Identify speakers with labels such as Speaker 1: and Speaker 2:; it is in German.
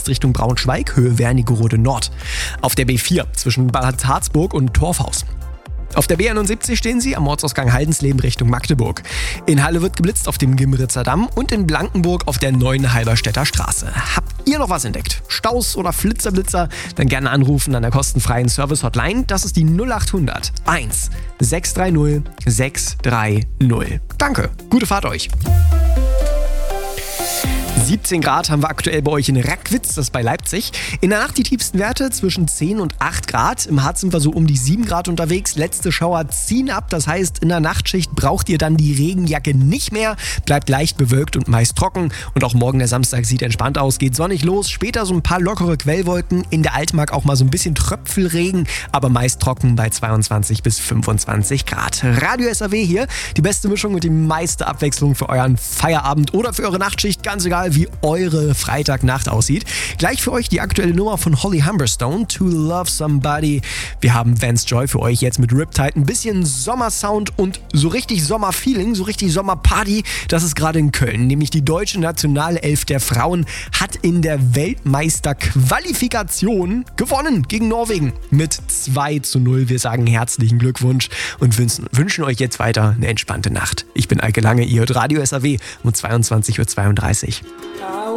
Speaker 1: West Richtung Braunschweig, Höhe Wernigerode Nord. Auf der B4 zwischen Bad Harzburg und Torfhaus. Auf der B71 stehen Sie am Ortsausgang Haldensleben Richtung Magdeburg. In Halle wird geblitzt auf dem Gimmeritzer Damm und in Blankenburg auf der neuen Halberstädter Straße. Habt ihr noch was entdeckt? Staus oder Flitzer? Dann gerne anrufen an der kostenfreien Service-Hotline. Das ist die 0800 1 630 630. Danke, gute Fahrt euch. 17 Grad haben wir aktuell bei euch in Rackwitz, das ist bei Leipzig. In der Nacht die tiefsten Werte zwischen 10 und 8 Grad. Im Harz sind wir so um die 7 Grad unterwegs. Letzte Schauer ziehen ab, das heißt, in der Nachtschicht braucht ihr dann die Regenjacke nicht mehr. Bleibt leicht bewölkt und meist trocken. Und auch morgen der Samstag sieht entspannt aus, geht sonnig los. Später so ein paar lockere Quellwolken. In der Altmark auch mal so ein bisschen Tröpfelregen, aber meist trocken bei 22 bis 25 Grad. Radio SAW hier, die beste Mischung und die meiste Abwechslung für euren Feierabend oder für eure Nachtschicht, ganz egal wie eure Freitagnacht aussieht. Gleich für euch die aktuelle Nummer von Holly Humberstone, To Love Somebody. Wir haben Vance Joy für euch jetzt mit Riptide. Ein bisschen Sommersound und so richtig Sommerfeeling, so richtig Sommerparty. Das ist gerade in Köln. Nämlich die deutsche Nationalelf der Frauen hat in der Weltmeisterqualifikation gewonnen gegen Norwegen mit 2:0. Wir sagen herzlichen Glückwunsch und wünschen euch jetzt weiter eine entspannte Nacht. Ich bin Eike Lange, ihr hört Radio SAW um 22:32 Uhr.